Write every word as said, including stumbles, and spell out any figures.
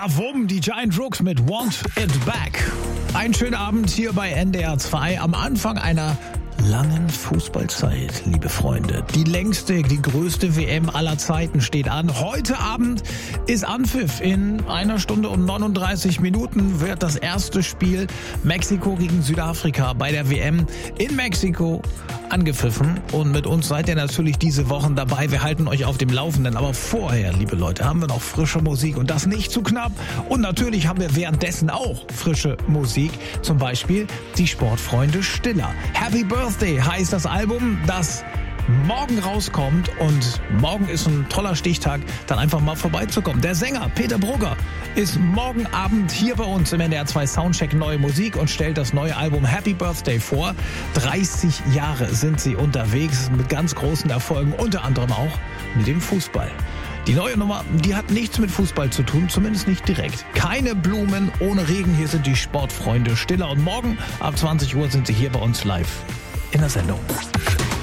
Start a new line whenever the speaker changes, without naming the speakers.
Wumm, die Giant Rooks mit Want It Back. Ein schöner Abend hier bei N D R zwei am Anfang einer langen Fußballzeit, liebe Freunde. Die längste, die größte W M aller Zeiten steht an. Heute Abend ist Anpfiff. In einer Stunde und neununddreißig Minuten wird das erste Spiel Mexiko gegen Südafrika bei der W M in Mexiko angepfiffen. Und mit uns seid ihr natürlich diese Wochen dabei. Wir halten euch auf dem Laufenden. Aber vorher, liebe Leute, haben wir noch frische Musik und das nicht zu knapp. Und natürlich haben wir währenddessen auch frische Musik. Zum Beispiel die Sportfreunde Stiller. Happy Birthday heißt das Album, das morgen rauskommt, und morgen ist ein toller Stichtag, dann einfach mal vorbeizukommen. Der Sänger Peter Brugger ist morgen Abend hier bei uns im N D R zwei Soundcheck Neue Musik und stellt das neue Album Happy Birthday vor. dreißig Jahre sind sie unterwegs mit ganz großen Erfolgen, unter anderem auch mit dem Fußball. Die neue Nummer, die hat nichts mit Fußball zu tun, zumindest nicht direkt. Keine Blumen ohne Regen, hier sind die Sportfreunde Stiller, und morgen ab zwanzig Uhr sind sie hier bei uns live in der Sendung.